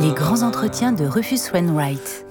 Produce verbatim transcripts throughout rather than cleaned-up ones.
Les grands entretiens de Rufus Wainwright.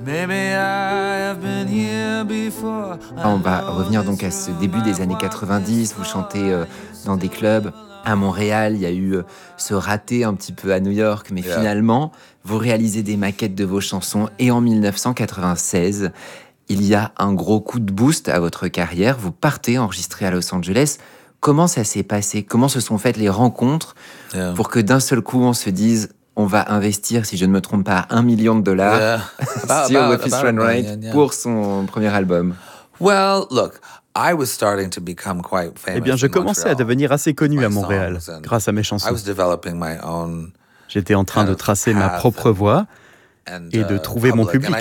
On va revenir donc à ce début des années quatre-vingt-dix. Vous chantez euh, dans des clubs. À Montréal, il y a eu euh, ce raté un petit peu à New York, mais yeah. Finalement, vous réalisez des maquettes de vos chansons. Et en dix-neuf cent quatre-vingt-seize, il y a un gros coup de boost à votre carrière. Vous partez enregistrer à Los Angeles. Comment ça s'est passé? Comment se sont faites les rencontres yeah. pour que d'un seul coup, on se dise on va investir, si je ne me trompe pas, un million de dollars yeah. about, sur about, Rufus Wainwright yeah, yeah. pour son premier album? Well, look, I was starting to become quite famous. Eh bien, je commençais à devenir assez connu à Montréal grâce à mes chansons. J'étais en train de tracer ma propre voie et de trouver mon public.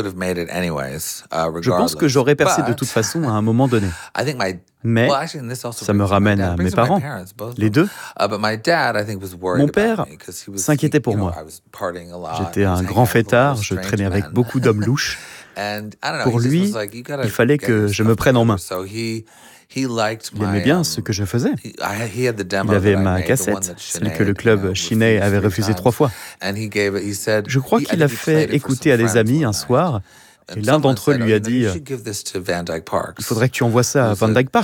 Je pense que j'aurais percé de toute façon à un moment donné. Mais ça me ramène à mes parents, les deux. Mon père s'inquiétait pour moi. J'étais un grand fêtard, je traînais avec beaucoup d'hommes louches. Pour lui, il fallait que je me prenne en main. Il aimait bien ce que je faisais. Il avait ma cassette, celle que le club Cheney avait refusée trois fois. Je crois qu'il a fait écouter à des amis un soir, et l'un d'entre eux lui a dit « Il faudrait que tu envoies ça à Van Dyke Parks. »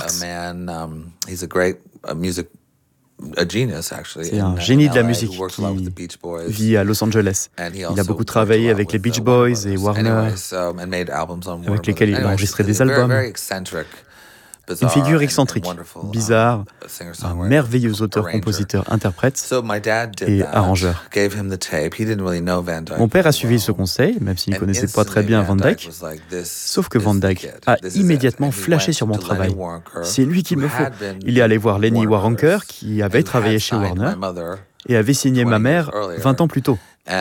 C'est un génie de la musique qui vit à Los Angeles. Il a beaucoup travaillé avec les Beach Boys et Warner, avec lesquels il a enregistré des albums. Une figure excentrique, bizarre, un merveilleux auteur-compositeur-interprète et arrangeur. Mon père a suivi ce conseil, même s'il ne connaissait pas très bien Van Dyke. Sauf que Van Dyke a immédiatement flashé sur mon travail. C'est lui qu'il me faut. Il est allé voir Lenny Waronker, qui avait travaillé chez Warner, et avait signé ma mère vingt ans plus tôt.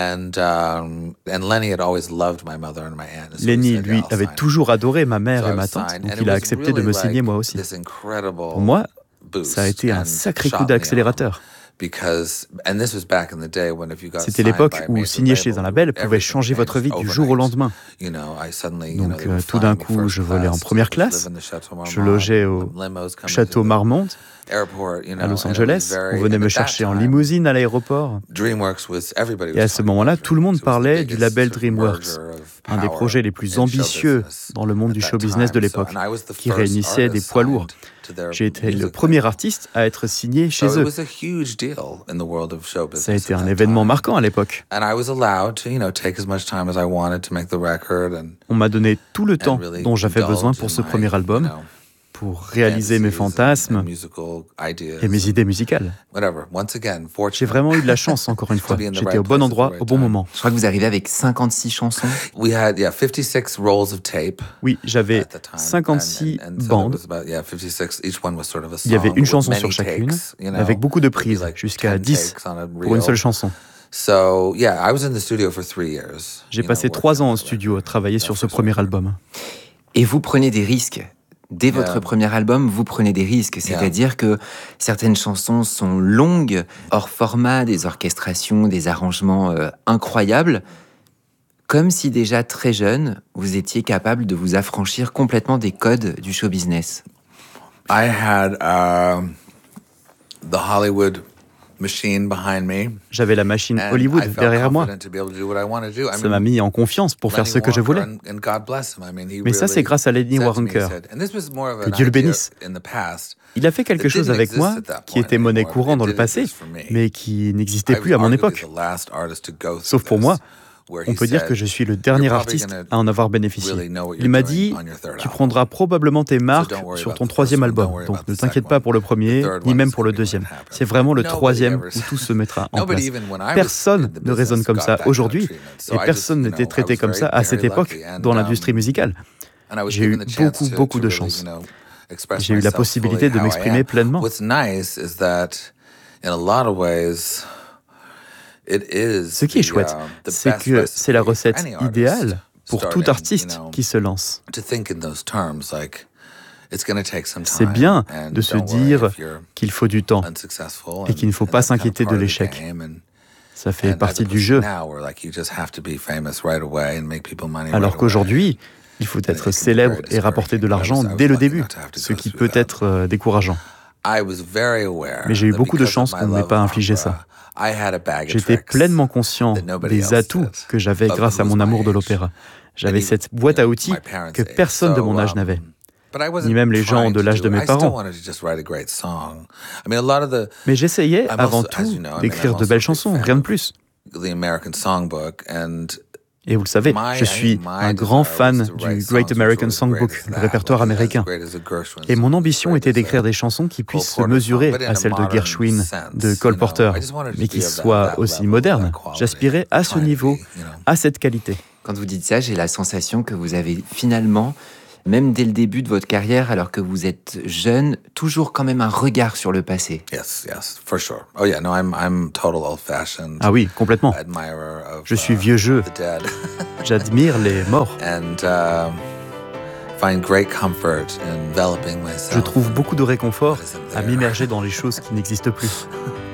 Lenny, lui, avait toujours adoré ma mère et ma tante, donc il a accepté de me signer moi aussi. Pour moi, ça a été un sacré coup d'accélérateur. C'était l'époque où signer chez un label pouvait changer votre vie du jour au lendemain. Donc euh, tout d'un coup, je volais en première classe, je logeais au Château Marmont, à Los Angeles. On venait me chercher en limousine à l'aéroport. Et à ce moment-là, tout le monde parlait du label DreamWorks, un des projets les plus ambitieux dans le monde du show business de l'époque, qui réunissait des poids lourds. J'ai été le premier artiste à être signé chez eux. Ça a été un événement marquant à l'époque. On m'a donné tout le temps dont j'avais besoin pour ce premier album, pour réaliser mes fantasmes et mes idées musicales. J'ai vraiment eu de la chance, encore une fois. J'étais au bon endroit, au bon moment. Je crois que vous arrivez avec cinquante-six chansons. Oui, j'avais cinquantasix bandes. Il y avait une chanson sur chacune, avec beaucoup de prises, jusqu'à dix pour une seule chanson. J'ai passé trois ans au studio à travailler sur ce premier album. Et vous prenez des risques. Dès votre yeah. premier album, vous prenez des risques, c'est-à-dire yeah. que certaines chansons sont longues, hors format, des orchestrations, des arrangements euh, incroyables, comme si déjà très jeune, vous étiez capable de vous affranchir complètement des codes du show business. I had uh, the Hollywood machine behind me. J'avais la machine Hollywood derrière moi. Ça m'a mis en confiance pour faire ce que je voulais. Mais ça, c'est grâce à Lenny Waronker. Que Dieu le bénisse. Il a fait quelque chose avec moi qui était monnaie courante dans le passé, mais qui n'existait plus à mon époque. Sauf pour moi, on peut dire que je suis le dernier artiste à en avoir bénéficié. Il m'a dit « Tu prendras probablement tes marques sur ton troisième album, donc ne t'inquiète pas pour le premier, ni même pour le deuxième. C'est vraiment le troisième où tout se mettra en place. » Personne ne raisonne comme ça aujourd'hui, et personne n'était traité comme ça à cette époque dans l'industrie musicale. J'ai eu beaucoup, beaucoup de chance. J'ai eu la possibilité de m'exprimer pleinement. Ce qui est chouette, c'est que c'est la recette idéale pour tout artiste qui se lance. C'est bien de se dire qu'il faut du temps et qu'il ne faut pas s'inquiéter de l'échec. Ça fait partie du jeu. Alors qu'aujourd'hui, il faut être célèbre et rapporter de l'argent dès le début, ce qui peut être décourageant. Mais j'ai eu beaucoup de chance qu'on ne m'ait pas infligé ça. J'étais pleinement conscient des atouts que j'avais grâce à mon amour de l'opéra. J'avais cette boîte à outils que personne de mon âge n'avait, ni même les gens de l'âge de mes parents. Mais j'essayais avant tout d'écrire de belles chansons, rien de plus. Et vous le savez, je suis un grand fan du Great American Songbook, le répertoire américain. Et mon ambition était d'écrire des chansons qui puissent se mesurer à celles de Gershwin, de Cole Porter, mais qui soient aussi modernes. J'aspirais à ce niveau, à cette qualité. Quand vous dites ça, j'ai la sensation que vous avez finalement, même dès le début de votre carrière, alors que vous êtes jeune, toujours quand même un regard sur le passé. Yes, yes, for sure. Oh yeah, no, I'm I'm total old-fashioned. Ah oui, complètement. Je suis vieux jeu. J'admire les morts. And uh, find great comfort in enveloping myself. Je trouve beaucoup de réconfort à m'immerger dans les choses qui n'existent plus.